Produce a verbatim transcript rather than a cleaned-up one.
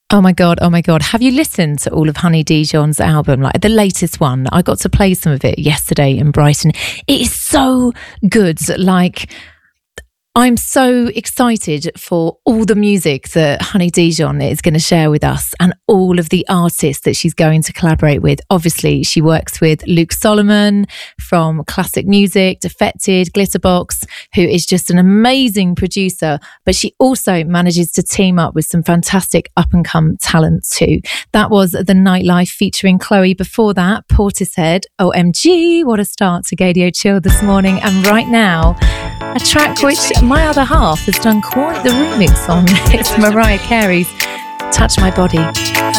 Oh my God, oh my God. Have you listened to all of Honey Dijon's album? Like the latest one? I got to play some of it yesterday in Brighton. It is so good. Like, I'm so excited for all the music that Honey Dijon is going to share with us and all of the artists that she's going to collaborate with. Obviously, she works with Luke Solomon from Classic Music, Defected, Glitterbox, who is just an amazing producer, but she also manages to team up with some fantastic up-and-come talent too. That was The Nightlife featuring Chloe. Before that, Portishead, O M G, what a start to Gadio Chill this morning. And right now, a track which my other half has done quite the remix on. It's Mariah Carey's Touch My Body.